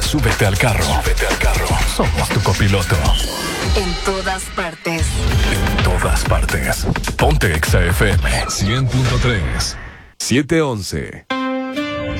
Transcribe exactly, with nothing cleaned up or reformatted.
Súbete al carro. Súbete al carro. Somos tu copiloto. En todas partes. En todas partes. Ponte Exa F M. cien punto tres. siete once.